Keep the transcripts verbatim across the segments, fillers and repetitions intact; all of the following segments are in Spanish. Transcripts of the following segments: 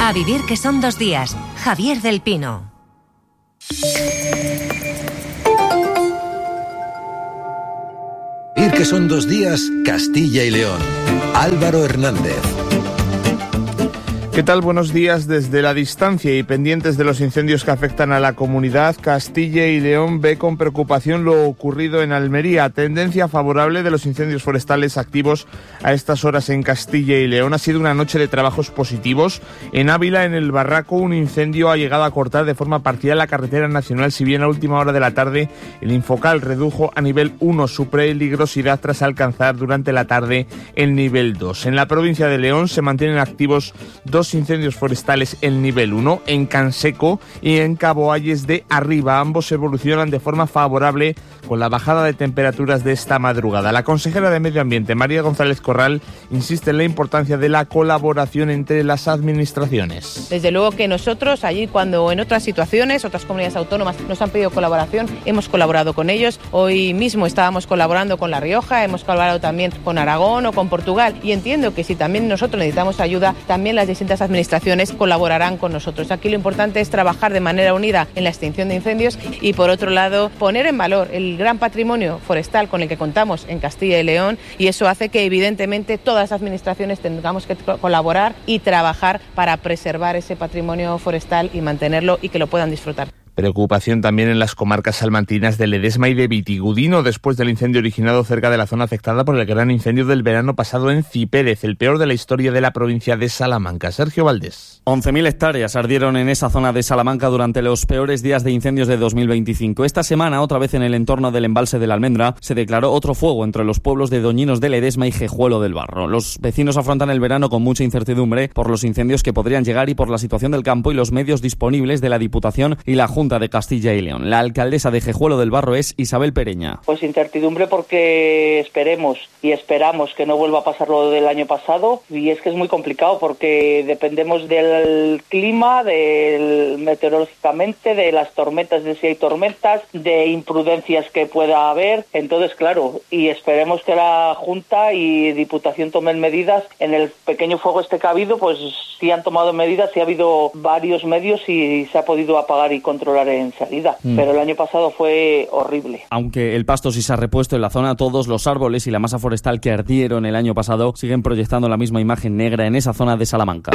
A vivir que son dos días. Javier del Pino. Vivir que son dos días, Castilla y León. Álvaro Hernández. ¿Qué tal? Buenos días. Desde la distancia y pendientes de los incendios que afectan a la comunidad, Castilla y León ve con preocupación lo ocurrido en Almería. Tendencia favorable de los incendios forestales activos a estas horas en Castilla y León. Ha sido una noche de trabajos positivos. En Ávila, en el Barraco, un incendio ha llegado a cortar de forma parcial la carretera nacional, si bien a última hora de la tarde el Infocal redujo a nivel uno su peligrosidad tras alcanzar durante la tarde el nivel dos. En la provincia de León se mantienen activos dos incendios forestales en nivel uno, en Canseco y en Cabo Ayes de Arriba. Ambos evolucionan de forma favorable con la bajada de temperaturas de esta madrugada. La consejera de Medio Ambiente, María González Corral, insiste en la importancia de la colaboración entre las administraciones. Desde luego que nosotros, allí cuando en otras situaciones, otras comunidades autónomas nos han pedido colaboración, hemos colaborado con ellos. Hoy mismo estábamos colaborando con La Rioja, hemos colaborado también con Aragón o con Portugal, y entiendo que si también nosotros necesitamos ayuda, también las distintas administraciones colaborarán con nosotros. Aquí lo importante es trabajar de manera unida en la extinción de incendios y, por otro lado, poner en valor el gran patrimonio forestal con el que contamos en Castilla y León, y eso hace que evidentemente todas las administraciones tengamos que colaborar y trabajar para preservar ese patrimonio forestal y mantenerlo y que lo puedan disfrutar. Preocupación también en las comarcas salmantinas de Ledesma y de Vitigudino después del incendio originado cerca de la zona afectada por el gran incendio del verano pasado en Cipérez, el peor de la historia de la provincia de Salamanca. Sergio Valdés. once mil hectáreas ardieron en esa zona de Salamanca durante los peores días de incendios de dos mil veinticinco. Esta semana, otra vez en el entorno del embalse de la Almendra, se declaró otro fuego entre los pueblos de Doñinos de Ledesma y Jejuelo del Barro. Los vecinos afrontan el verano con mucha incertidumbre por los incendios que podrían llegar y por la situación del campo y los medios disponibles de la Diputación y la Junta de Castilla y León. La alcaldesa de Jejuelo del Barro es Isabel Pereña. Pues incertidumbre porque esperemos y esperamos que no vuelva a pasar lo del año pasado, y es que es muy complicado porque dependemos del clima, del meteorológicamente, de las tormentas, de si hay tormentas, de imprudencias que pueda haber. Entonces, claro, y esperemos que la Junta y Diputación tomen medidas. En el pequeño fuego este que ha habido, pues sí han tomado medidas, sí ha habido varios medios y se ha podido apagar y controlar en salida, mm. pero el año pasado fue horrible. Aunque el pasto sí se ha repuesto en la zona, todos los árboles y la masa forestal que ardieron el año pasado siguen proyectando la misma imagen negra en esa zona de Salamanca.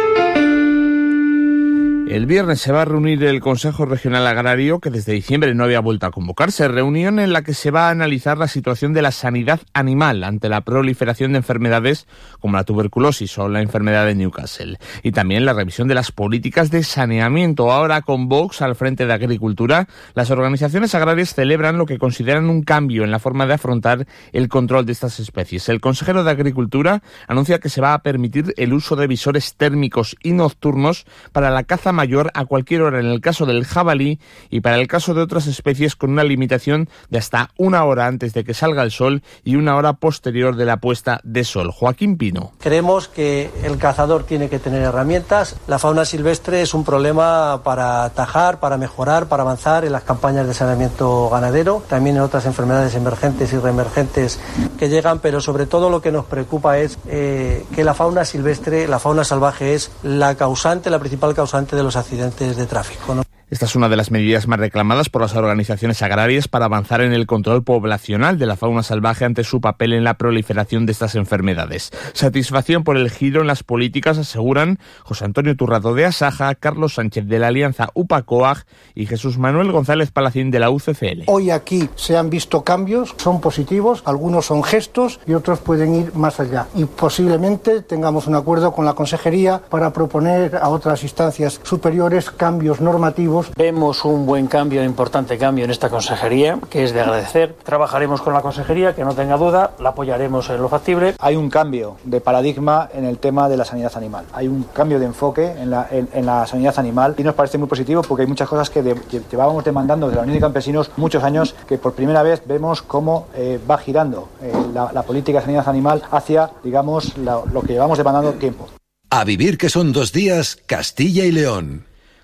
El viernes se va a reunir el Consejo Regional Agrario, que desde diciembre no había vuelto a convocarse, reunión en la que se va a analizar la situación de la sanidad animal ante la proliferación de enfermedades como la tuberculosis o la enfermedad de Newcastle, y también la revisión de las políticas de saneamiento. Ahora, con Vox al frente de Agricultura, las organizaciones agrarias celebran lo que consideran un cambio en la forma de afrontar el control de estas especies. El consejero de Agricultura anuncia que se va a permitir el uso de visores térmicos y nocturnos para la caza mayor a cualquier hora en el caso del jabalí y para el caso de otras especies con una limitación de hasta una hora antes de que salga el sol y una hora posterior de la puesta de sol. Joaquín Pino. Creemos que el cazador tiene que tener herramientas. La fauna silvestre es un problema para atajar, para mejorar, para avanzar en las campañas de saneamiento ganadero, también en otras enfermedades emergentes y reemergentes que llegan, pero sobre todo lo que nos preocupa es eh, que la fauna silvestre, la fauna salvaje es la causante, la principal causante de los accidentes de tráfico, ¿no? Esta es una de las medidas más reclamadas por las organizaciones agrarias para avanzar en el control poblacional de la fauna salvaje ante su papel en la proliferación de estas enfermedades. Satisfacción por el giro en las políticas, aseguran José Antonio Turrado de Asaja, Carlos Sánchez de la Alianza UPA-COAG y Jesús Manuel González Palacín de la U C C L. Hoy aquí se han visto cambios, son positivos, algunos son gestos y otros pueden ir más allá. Y posiblemente tengamos un acuerdo con la Consejería para proponer a otras instancias superiores cambios normativos. Vemos un buen cambio, un importante cambio en esta consejería, que es de agradecer. Trabajaremos con la consejería, que no tenga duda, la apoyaremos en lo factible. Hay un cambio de paradigma en el tema de la sanidad animal. Hay un cambio de enfoque en la, en, en la sanidad animal y nos parece muy positivo porque hay muchas cosas que, de, que llevábamos demandando de la Unión de Campesinos muchos años, que por primera vez vemos cómo eh, va girando eh, la, la política de sanidad animal hacia, digamos, la, lo que llevamos demandando tiempo. A vivir que son dos días, Castilla y León.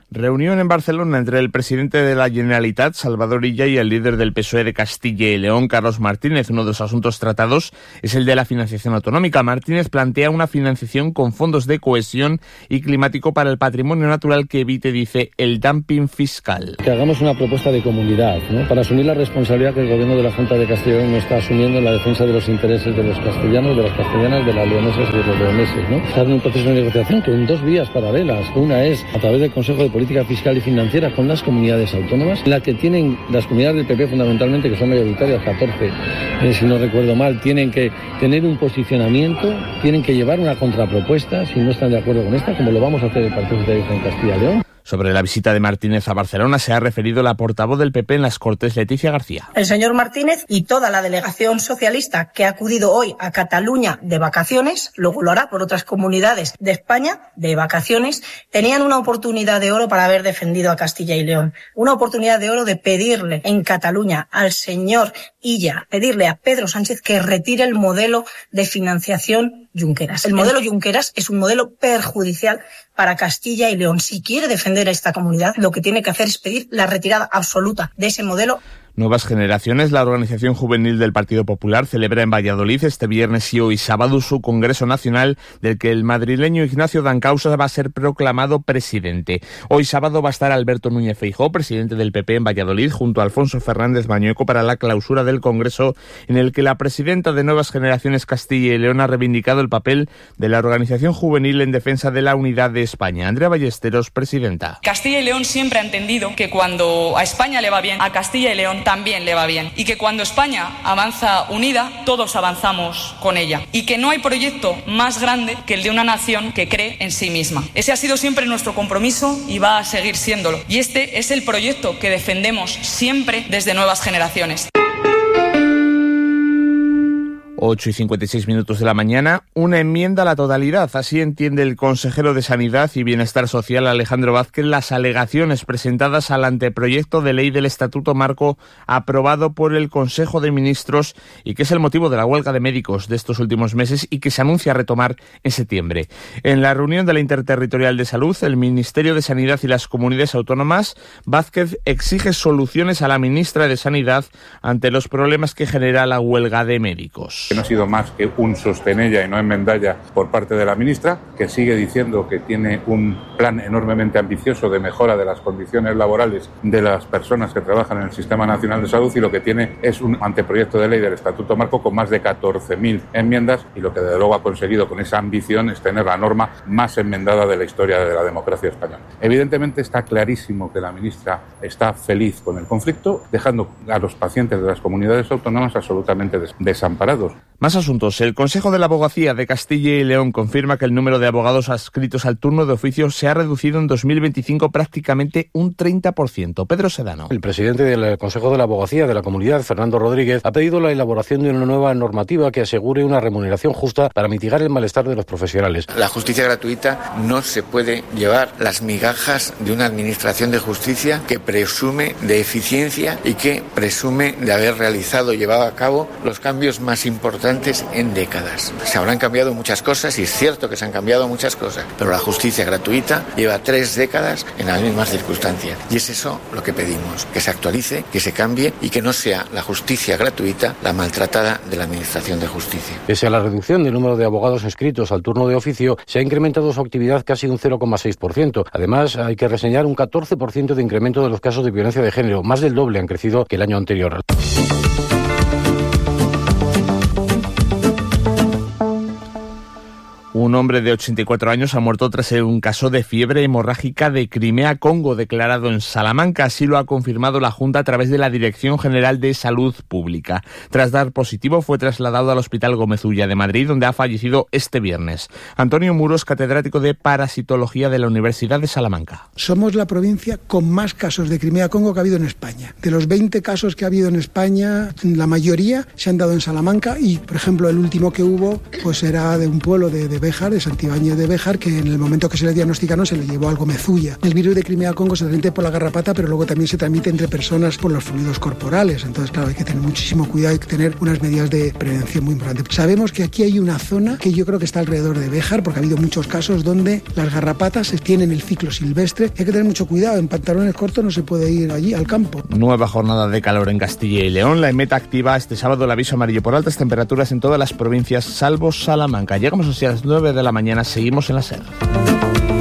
Reunión en Barcelona entre el presidente de la Generalitat, Salvador Illa, y el líder del P S O E de Castilla y León, Carlos Martínez. Uno de los asuntos tratados es el de la financiación autonómica. Martínez plantea una financiación con fondos de cohesión y climático para el patrimonio natural que evite, dice, el dumping fiscal. Que hagamos una propuesta de comunidad, ¿no?, para asumir la responsabilidad que el gobierno de la Junta de Castilla y León no está asumiendo en la defensa de los intereses de los castellanos, de las castellanas, de las leonesas y de los leoneses, ¿no? Está en un proceso de negociación con dos vías paralelas. Una es a través del Consejo de Política Fiscal y Financiera con las comunidades autónomas, en la que tienen las comunidades del P P fundamentalmente, que son mayoritarias, catorce, eh, si no recuerdo mal, tienen que tener un posicionamiento, tienen que llevar una contrapropuesta si no están de acuerdo con esta, como lo vamos a hacer el Partido Socialista en Castilla y León. Sobre la visita de Martínez a Barcelona se ha referido la portavoz del P P en las Cortes, Leticia García. El señor Martínez y toda la delegación socialista que ha acudido hoy a Cataluña de vacaciones, luego lo hará por otras comunidades de España de vacaciones, tenían una oportunidad de oro para haber defendido a Castilla y León. Una oportunidad de oro de pedirle en Cataluña al señor Illa, pedirle a Pedro Sánchez que retire el modelo de financiación Junqueras. El modelo Junqueras es un modelo perjudicial para Castilla y León. Si quiere defender a esta comunidad, lo que tiene que hacer es pedir la retirada absoluta de ese modelo. Nuevas Generaciones, la organización juvenil del Partido Popular, celebra en Valladolid este viernes y hoy sábado su Congreso Nacional, del que el madrileño Ignacio Dancausa va a ser proclamado presidente. Hoy sábado va a estar Alberto Núñez Feijóo, presidente del P P en Valladolid, junto a Alfonso Fernández Mañueco para la clausura del Congreso, en el que la presidenta de Nuevas Generaciones Castilla y León ha reivindicado el papel de la organización juvenil en defensa de la unidad de España. Andrea Ballesteros, presidenta. Castilla y León siempre ha entendido que cuando a España le va bien, a Castilla y León también le va bien, y que cuando España avanza unida, todos avanzamos con ella, y que no hay proyecto más grande que el de una nación que cree en sí misma. Ese ha sido siempre nuestro compromiso y va a seguir siéndolo, y este es el proyecto que defendemos siempre desde Nuevas Generaciones. ocho y cincuenta y seis minutos de la mañana, una enmienda a la totalidad. Así entiende el consejero de Sanidad y Bienestar Social, Alejandro Vázquez, las alegaciones presentadas al anteproyecto de ley del Estatuto Marco aprobado por el Consejo de Ministros y que es el motivo de la huelga de médicos de estos últimos meses y que se anuncia retomar en septiembre. En la reunión de la Interterritorial de Salud, el Ministerio de Sanidad y las comunidades autónomas, Vázquez exige soluciones a la ministra de Sanidad ante los problemas que genera la huelga de médicos. Que no ha sido más que un sostenella y no enmendalla por parte de la ministra, que sigue diciendo que tiene un plan enormemente ambicioso de mejora de las condiciones laborales de las personas que trabajan en el Sistema Nacional de Salud, y lo que tiene es un anteproyecto de ley del Estatuto Marco con más de catorce mil enmiendas, y lo que desde luego ha conseguido con esa ambición es tener la norma más enmendada de la historia de la democracia española. Evidentemente está clarísimo que la ministra está feliz con el conflicto, dejando a los pacientes de las comunidades autónomas absolutamente des- desamparados. Más asuntos. El Consejo de la Abogacía de Castilla y León confirma que el número de abogados adscritos al turno de oficio se ha reducido en dos mil veinticinco prácticamente un treinta por ciento. Pedro Sedano. El presidente del Consejo de la Abogacía de la Comunidad, Fernando Rodríguez, ha pedido la elaboración de una nueva normativa que asegure una remuneración justa para mitigar el malestar de los profesionales. La justicia gratuita no se puede llevar las migajas de una administración de justicia que presume de eficiencia y que presume de haber realizado y llevado a cabo los cambios más importantes en décadas. Se habrán cambiado muchas cosas y es cierto que se han cambiado muchas cosas, pero la justicia gratuita lleva tres décadas en las mismas circunstancias y es eso lo que pedimos, que se actualice, que se cambie y que no sea la justicia gratuita la maltratada de la administración de justicia. Pese a la reducción del número de abogados inscritos al turno de oficio, se ha incrementado su actividad casi un cero coma seis por ciento. Además, hay que reseñar un catorce por ciento de incremento de los casos de violencia de género, más del doble han crecido que el año anterior. Un hombre de ochenta y cuatro años ha muerto tras un caso de fiebre hemorrágica de Crimea-Congo declarado en Salamanca. Así lo ha confirmado la Junta a través de la Dirección General de Salud Pública. Tras dar positivo, fue trasladado al Hospital Gómez Ulla de Madrid, donde ha fallecido este viernes. Antonio Muros, catedrático de Parasitología de la Universidad de Salamanca. Somos la provincia con más casos de Crimea-Congo que ha habido en España. De los veinte casos que ha habido en España, la mayoría se han dado en Salamanca y, por ejemplo, el último que hubo pues era de un pueblo de, de Béjar, Béjar, de Santibáñez de Béjar, que en el momento que se le diagnosticaron se le llevó algo mezulla. El virus de Crimea-Congo se transmite por la garrapata, pero luego también se transmite entre personas por los fluidos corporales. Entonces, claro, hay que tener muchísimo cuidado, hay que tener unas medidas de prevención muy importantes. Sabemos que aquí hay una zona que yo creo que está alrededor de Béjar, porque ha habido muchos casos donde las garrapatas tienen el ciclo silvestre. Hay que tener mucho cuidado, en pantalones cortos no se puede ir allí al campo. Nueva jornada de calor en Castilla y León. La EMET activa este sábado el aviso amarillo por altas temperaturas en todas las provincias, salvo Salamanca. Llegamos así a las nueve de la mañana, seguimos en la SER.